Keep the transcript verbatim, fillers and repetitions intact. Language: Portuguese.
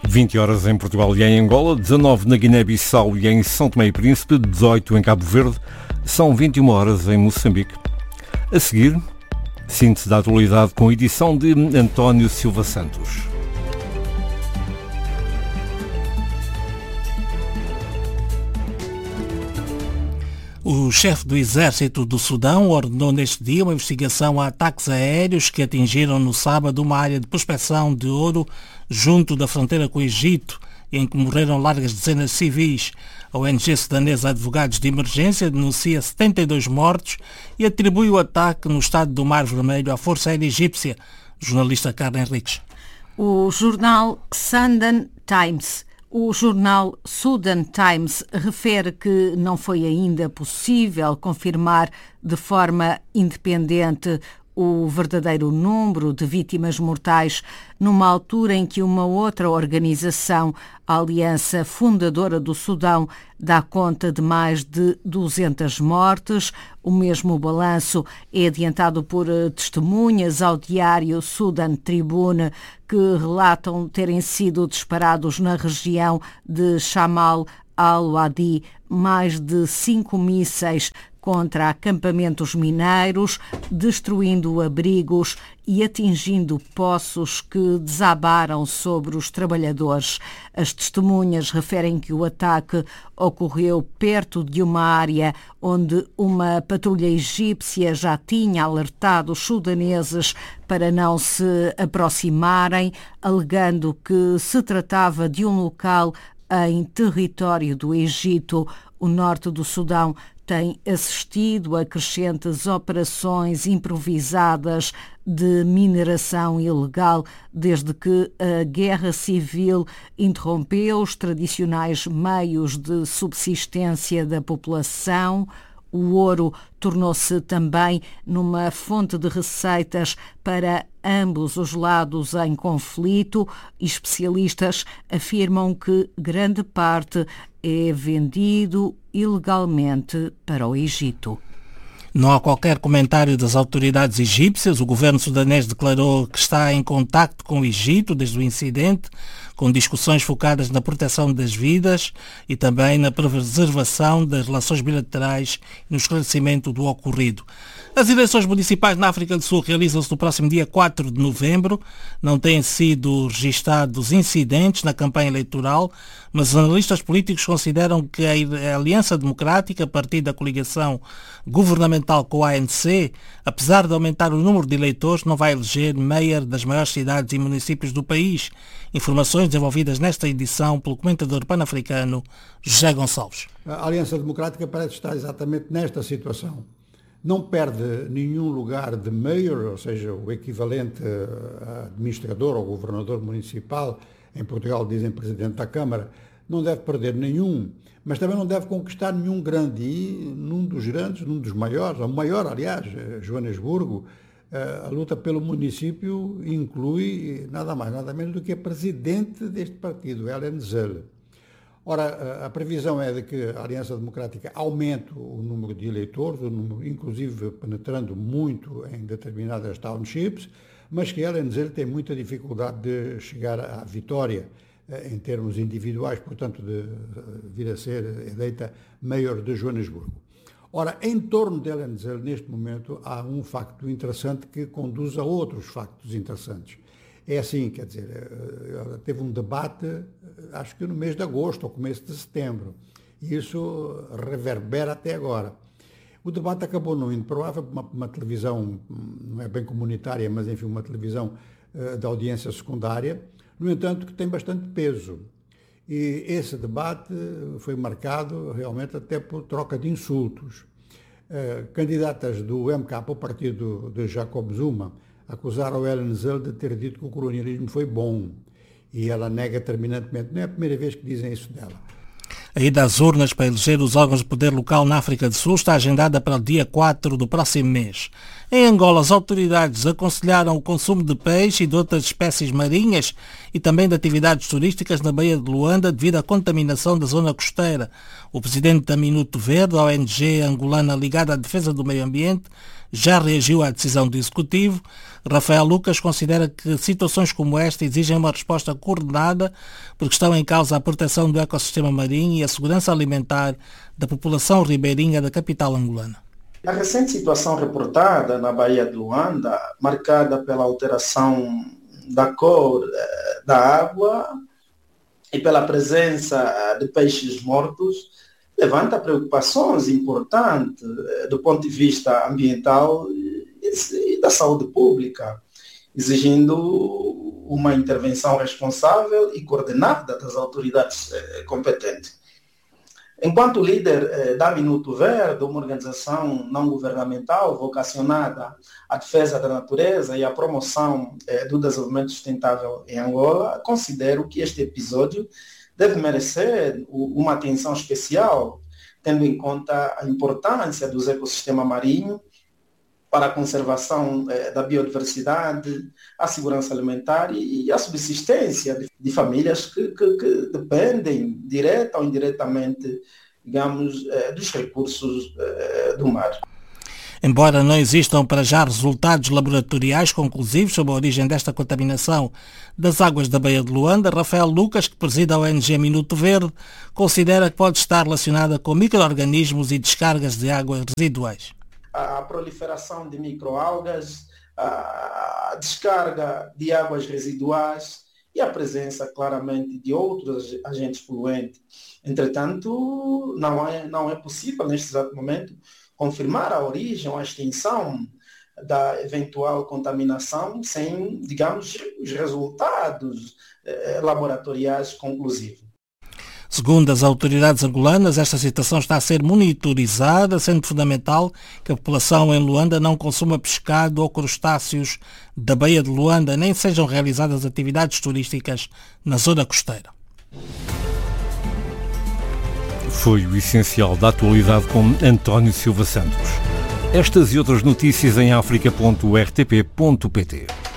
vinte horas em Portugal e em Angola, dezanove na Guiné-Bissau e em São Tomé e Príncipe, dezoito em Cabo Verde, são vinte e uma horas em Moçambique. A seguir, síntese da atualidade com a edição de António Silva Santos. O chefe do Exército do Sudão ordenou neste dia uma investigação a ataques aéreos que atingiram no sábado uma área de prospecção de ouro junto da fronteira com o Egito, em que morreram largas dezenas de civis. A O N G sudanesa Advogados de Emergência denuncia setenta e dois mortos e atribui o ataque no estado do Mar Vermelho à Força Aérea Egípcia. Jornalista Carla Henriques. O jornal Sunday Times O jornal Sudan Times refere que não foi ainda possível confirmar de forma independente o verdadeiro número de vítimas mortais numa altura em que uma outra organização, a Aliança Fundadora do Sudão, dá conta de mais de duzentas mortes. O mesmo balanço é adiantado por testemunhas ao diário Sudan Tribune, que relatam terem sido disparados na região de Shamal al-Wadi mais de cinco mísseis contra acampamentos mineiros, destruindo abrigos e atingindo poços que desabaram sobre os trabalhadores. As testemunhas referem que o ataque ocorreu perto de uma área onde uma patrulha egípcia já tinha alertado os sudaneses para não se aproximarem, alegando que se tratava de um local em território do Egito. O norte do Sudão tem assistido a crescentes operações improvisadas de mineração ilegal desde que a guerra civil interrompeu os tradicionais meios de subsistência da população. O ouro tornou-se também numa fonte de receitas para ambos os lados em conflito. Especialistas afirmam que grande parte é vendido ilegalmente para o Egito. Não há qualquer comentário das autoridades egípcias. O governo sudanês declarou que está em contacto com o Egito desde o incidente, com discussões focadas na proteção das vidas e também na preservação das relações bilaterais e no esclarecimento do ocorrido. As eleições municipais na África do Sul realizam-se no próximo dia quatro de novembro. Não têm sido registados incidentes na campanha eleitoral, mas os analistas políticos consideram que a Aliança Democrática, a partir da coligação governamental com o A N C, apesar de aumentar o número de eleitores, não vai eleger mayor das maiores cidades e municípios do país. Informações desenvolvidas nesta edição pelo comentador pan-africano José Gonçalves. A Aliança Democrática parece estar exatamente nesta situação. Não perde nenhum lugar de mayor, ou seja, o equivalente a administrador ou governador municipal. Em Portugal dizem presidente da Câmara. Não deve perder nenhum, mas também não deve conquistar nenhum grande. E num dos grandes, num dos maiores, o maior, aliás, Joanesburgo, a luta pelo município inclui nada mais, nada menos do que a presidente deste partido, Ellen Zell. Ora, a previsão é de que a Aliança Democrática aumente o número de eleitores, o número, inclusive penetrando muito em determinadas townships, mas que Ellen Zell tem muita dificuldade de chegar à vitória em termos individuais, portanto, de vir a ser eleita mayor de Joanesburgo. Ora, em torno de Ellen Zell, neste momento, há um facto interessante que conduz a outros factos interessantes. É assim, quer dizer, teve um debate, acho que no mês de agosto, ou começo de setembro, e isso reverbera até agora. O debate acabou não indo para uma, uma televisão, não é bem comunitária, mas enfim, uma televisão uh, de audiência secundária, no entanto, que tem bastante peso. E esse debate foi marcado realmente até por troca de insultos. Uh, candidatas do M K, o partido de Jacob Zuma, acusaram Ellen Zell de ter dito que o colonialismo foi bom. E ela nega terminantemente. Não é a primeira vez que dizem isso dela. A ida às urnas para eleger os órgãos de poder local na África do Sul está agendada para o dia quatro do próximo mês. Em Angola, as autoridades aconselharam o consumo de peixe e de outras espécies marinhas e também de atividades turísticas na Baía de Luanda devido à contaminação da zona costeira. O presidente da Minuto Verde, a O N G angolana ligada à defesa do meio ambiente, já reagiu à decisão do Executivo. Rafael Lucas considera que situações como esta exigem uma resposta coordenada porque estão em causa a proteção do ecossistema marinho e a segurança alimentar da população ribeirinha da capital angolana. A recente situação reportada na Baía de Luanda, marcada pela alteração da cor da água e pela presença de peixes mortos, levanta preocupações importantes do ponto de vista ambiental e da saúde pública, exigindo uma intervenção responsável e coordenada das autoridades competentes. Enquanto líder da Minuto Verde, uma organização não governamental vocacionada à defesa da natureza e à promoção do desenvolvimento sustentável em Angola, considero que este episódio deve merecer uma atenção especial, tendo em conta a importância do ecossistema marinho para a conservação da biodiversidade, a segurança alimentar e a subsistência de famílias que, que, que dependem, direta ou indiretamente, digamos, dos recursos do mar. Embora não existam para já resultados laboratoriais conclusivos sobre a origem desta contaminação das águas da Baía de Luanda, Rafael Lucas, que preside a O N G Minuto Verde, considera que pode estar relacionada com micro-organismos e descargas de águas residuais. A proliferação de microalgas, a descarga de águas residuais e a presença, claramente, de outros agentes poluentes. Entretanto, não é, não é possível, neste exato momento, confirmar a origem ou a extensão da eventual contaminação sem, digamos, os resultados eh, laboratoriais conclusivos. Segundo as autoridades angolanas, esta situação está a ser monitorizada, sendo fundamental que a população em Luanda não consuma pescado ou crustáceos da Baía de Luanda, nem sejam realizadas atividades turísticas na zona costeira. Foi o essencial da atualidade com António Silva Santos. Estas e outras notícias em africa ponto r t p ponto p t.